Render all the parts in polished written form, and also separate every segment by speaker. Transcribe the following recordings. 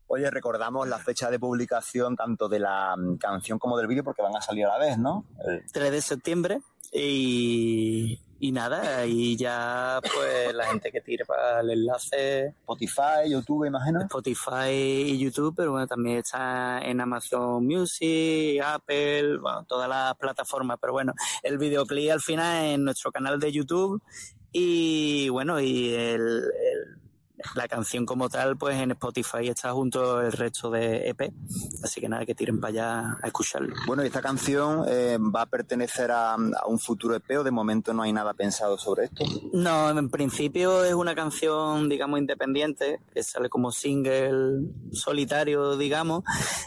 Speaker 1: Oye, recordamos la fecha de publicación tanto de la canción como del vídeo porque van a salir a la vez, ¿no?
Speaker 2: 3 de septiembre y nada, y ya pues la gente que tire para el enlace...
Speaker 1: Spotify, YouTube, imagino.
Speaker 2: Spotify y YouTube, pero bueno, también está en Amazon Music, Apple, bueno, todas las plataformas, pero bueno, el videoclip al final en nuestro canal de YouTube y bueno, y la canción como tal, pues en Spotify está junto al resto de EP. Así que nada, que tiren para allá a escucharlo.
Speaker 1: Bueno, ¿y esta canción va a pertenecer a un futuro EP o de momento no hay nada pensado sobre esto?
Speaker 2: No, en principio es una canción, digamos, independiente, que sale como single solitario, digamos.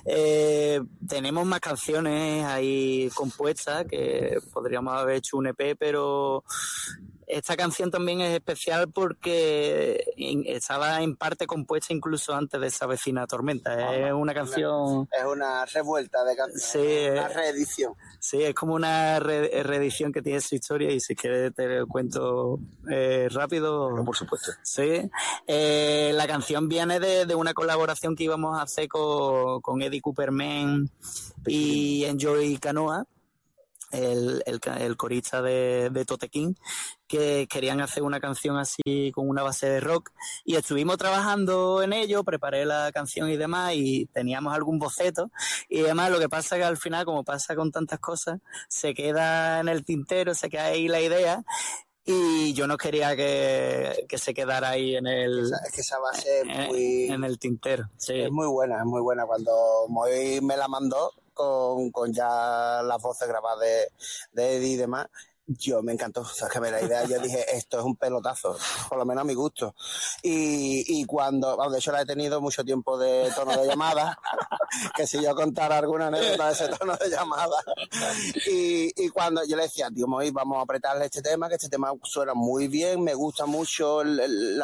Speaker 2: Tenemos más canciones ahí compuestas, que podríamos haber hecho un EP, pero... Esta canción también es especial porque estaba en parte compuesta incluso antes de esa vecina tormenta. Es una canción...
Speaker 3: Es una revuelta de canciones,
Speaker 2: sí,
Speaker 3: una reedición.
Speaker 2: Sí, es como una reedición que tiene su historia y si quieres te lo cuento rápido.
Speaker 1: Bueno, por supuesto.
Speaker 2: Sí. La canción viene de una colaboración que íbamos a hacer con Eddie Cooperman y Enjoy Canoa. El corista de Tote King, que querían hacer una canción así con una base de rock y estuvimos trabajando en ello, preparé la canción y demás y teníamos algún boceto y demás. Lo que pasa que al final, como pasa con tantas cosas, se queda en el tintero, se queda ahí la idea y yo no quería que se quedara ahí en el...
Speaker 3: Es que esa base es muy...
Speaker 2: En el tintero, sí.
Speaker 3: Es muy buena, es muy buena. Cuando Moy me la mandó con ya las voces grabadas de Eddie y demás, yo me encantó, o sea, que me la idea, yo dije, esto es un pelotazo, por lo menos a mi gusto. Y cuando, de hecho la he tenido mucho tiempo de tono de llamada, que si yo contara alguna anécdota de ese tono de llamada. Y cuando yo le decía, tío, Moy, vamos a apretarle este tema, que este tema suena muy bien, me gusta mucho el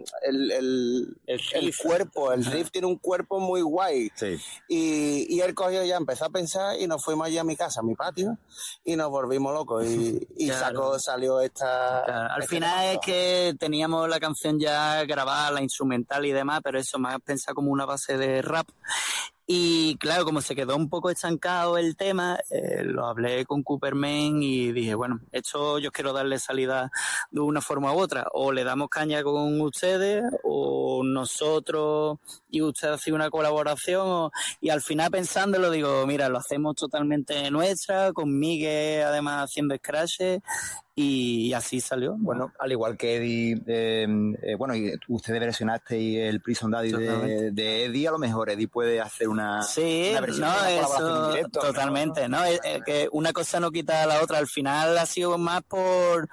Speaker 3: cuerpo, el riff tiene un cuerpo muy guay.
Speaker 1: Sí.
Speaker 3: Y él cogió ya, empezó a pensar y nos fuimos allí a mi casa, a mi patio, y nos volvimos locos. Y
Speaker 2: claro.
Speaker 3: Salió esta...
Speaker 2: Claro. Al final es que teníamos la canción ya grabada, la instrumental y demás, pero eso más pensado como una base de rap. Y claro, como se quedó un poco estancado el tema, lo hablé con Cooperman y dije, bueno, esto yo quiero darle salida de una forma u otra. O le damos caña con ustedes, o nosotros y ustedes hacen una colaboración. Y al final pensándolo digo, mira, lo hacemos totalmente nuestra, con Miguel además haciendo scratches. Y así salió.
Speaker 1: Bueno, al igual que Eddie, bueno, y ustedes versionasteis el Prison Daddy de Eddie, a lo mejor Eddie puede hacer una versión,
Speaker 2: no,
Speaker 1: una
Speaker 2: eso
Speaker 1: en directo,
Speaker 2: totalmente, ¿no? Que una cosa no quita a la otra. Al final ha sido más por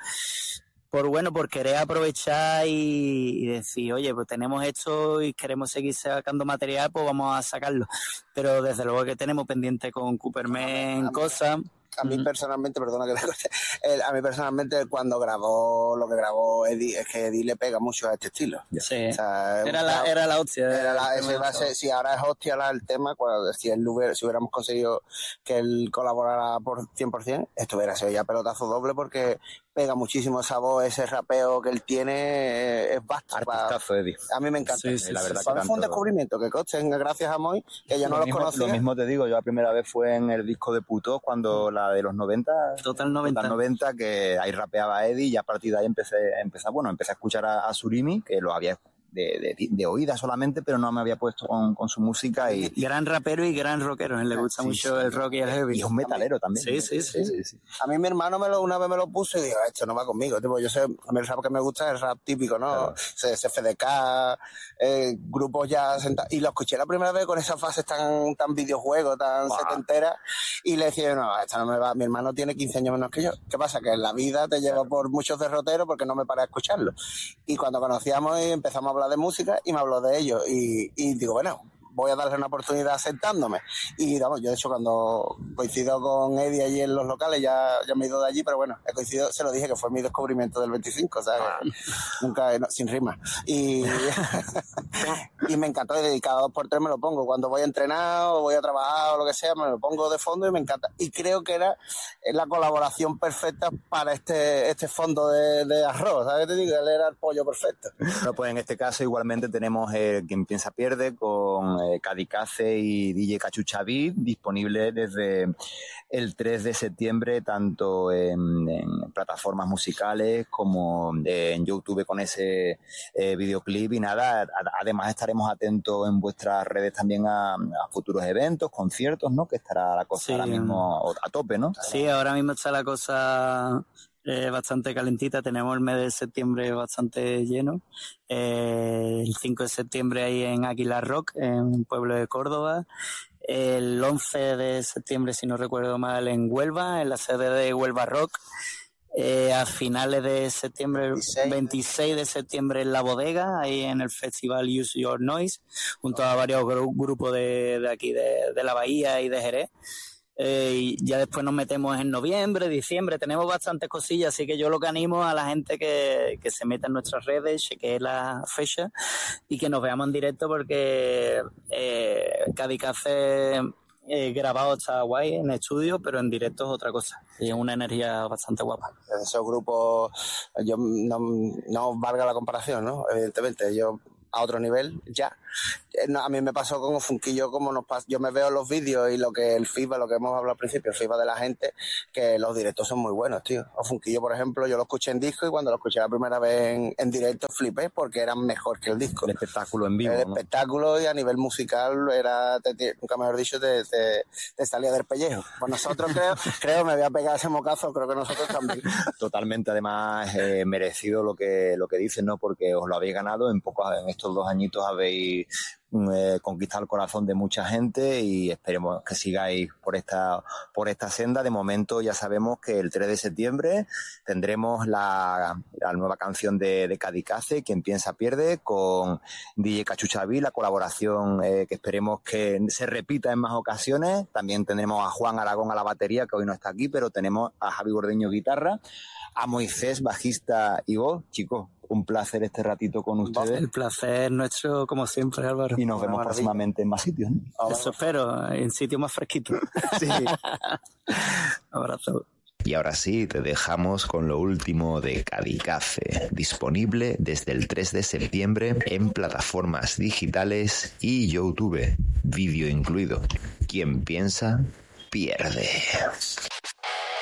Speaker 2: querer aprovechar y decir, oye, pues tenemos esto y queremos seguir sacando material, pues vamos a sacarlo. Pero desde luego que tenemos pendiente con Cooperman cosas.
Speaker 3: A mí personalmente, perdona que le corte, a mí personalmente cuando grabó lo que grabó Eddie, es que Eddie le pega mucho a este estilo.
Speaker 2: Sí.
Speaker 3: O sea,
Speaker 2: era la hostia.
Speaker 3: Si ahora es hostia el tema, si hubiéramos conseguido que él colaborara por 100%, esto hubiera sido ya pelotazo doble porque pega muchísimo esa voz, ese rapeo que él tiene, es vasto.
Speaker 1: Artistazo, Eddie.
Speaker 3: A mí me encanta.
Speaker 1: Sí, la verdad
Speaker 3: que fue un descubrimiento, que consten, gracias a Moy, que yo no los conocía.
Speaker 1: Lo mismo te digo, yo la primera vez fue en el disco de Putos, cuando la de los 90,
Speaker 2: Total 90,
Speaker 1: que ahí rapeaba Eddie y a partir de ahí empecé a escuchar a Surimi, que lo había de oída solamente, pero no me había puesto con su música. Y
Speaker 2: gran rapero y gran rockero, le gusta mucho el rock y el heavy.
Speaker 1: Y es un metalero también.
Speaker 2: Sí.
Speaker 3: A mí mi hermano una vez me lo puso y digo, esto no va conmigo, tipo, yo sé, a mí el rap que me gusta es el rap típico, ¿no?
Speaker 1: Claro.
Speaker 3: CFDK, grupos ya sentados, y lo escuché la primera vez con esas fases tan videojuegos, tan setenteras, y le decía, no, esto no me va, mi hermano tiene 15 años menos que yo. ¿Qué pasa? Que en la vida te lleva por muchos derroteros porque no me paré a escucharlo. Y cuando conocíamos y empezamos a hablar de música y me habló de ello y digo, bueno, voy a darle una oportunidad sentándome. Y vamos, yo de hecho cuando coincido con Eddie allí en los locales, ya me he ido de allí, pero bueno, he coincidido, se lo dije que fue mi descubrimiento del 25, o sea, nunca, sin rima. Y me encantó, y dedicado 2x3 me lo pongo. Cuando voy a entrenar o voy a trabajar o lo que sea, me lo pongo de fondo y me encanta. Y creo que era la colaboración perfecta para este fondo de arroz, ¿sabes? Te digo, él era el pollo perfecto.
Speaker 1: No, pues en este caso igualmente tenemos Quien Piensa Pierde con Cadikaze y DJ Cachuchaví, disponible desde el 3 de septiembre, tanto en plataformas musicales como en YouTube con ese videoclip. Y nada, además estaremos atentos en vuestras redes también a futuros eventos, conciertos, ¿no? Que estará la cosa ahora mismo a tope, ¿no?
Speaker 2: Sí, ahora mismo está la cosa bastante calentita. Tenemos el mes de septiembre bastante lleno. El 5 de septiembre ahí en Águila Rock, en un pueblo de Córdoba. El 11 de septiembre, si no recuerdo mal, en Huelva, en la sede de Huelva Rock. A finales de septiembre, 26 de septiembre en La Bodega, ahí en el festival Use Your Noise, junto a varios grupos de aquí, de la Bahía y de Jerez. Y ya después nos metemos en noviembre, diciembre, tenemos bastantes cosillas, así que yo lo que animo a la gente que se meta en nuestras redes, chequee la fecha y que nos veamos en directo, porque Cadikaze grabado está guay en estudio, pero en directo es otra cosa y es una energía bastante guapa.
Speaker 3: Esos grupos, yo no valga la comparación, ¿no? Evidentemente, yo a otro nivel ya. A mí me pasó con Ofunquillo, como yo me veo los vídeos y lo que el feedback, lo que hemos hablado al principio, el feedback de la gente, que los directos son muy buenos, tío. Ofunquillo, por ejemplo, yo lo escuché en disco y cuando lo escuché la primera vez en directo flipé porque eran mejor que el disco.
Speaker 1: El espectáculo en vivo,
Speaker 3: el
Speaker 1: ¿no?
Speaker 3: Espectáculo, y a nivel musical era, nunca mejor dicho, te salía del pellejo. Pues nosotros creo me voy a pegar ese mocazo, creo que nosotros también.
Speaker 1: Totalmente, además merecido lo que dicen, ¿no? Porque os lo habéis ganado en estos 2 añitos, habéis conquistado el corazón de mucha gente y esperemos que sigáis por esta senda. De momento ya sabemos que el 3 de septiembre tendremos la nueva canción de Cadikaze, Quien piensa pierde, con DJ Cachuchaví, la colaboración que esperemos que se repita en más ocasiones. También tendremos a Juan Aragón a la batería, que hoy no está aquí, pero tenemos a Javi Gordeño guitarra, a Moisés bajista y voz. Chicos, un placer este ratito con ustedes.
Speaker 2: El placer nuestro, como siempre, Álvaro.
Speaker 1: Y nos vemos próximamente en más sitios, ¿no?
Speaker 2: Eso espero, en sitios más fresquitos.
Speaker 1: Sí.
Speaker 2: Abrazo.
Speaker 4: Y ahora sí, te dejamos con lo último de Cadikaze, disponible desde el 3 de septiembre en plataformas digitales y YouTube, vídeo incluido. Quien piensa, pierde.